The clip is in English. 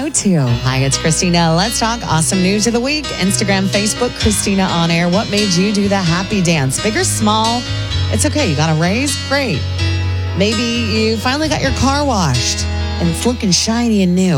go-to. Hi, it's Christina. Let's talk awesome news of the week. Instagram, Facebook, Christina on air. What made you do the happy dance? Big or small? It's okay. You got a raise? Great. Maybe you finally got your car washed and it's looking shiny and new.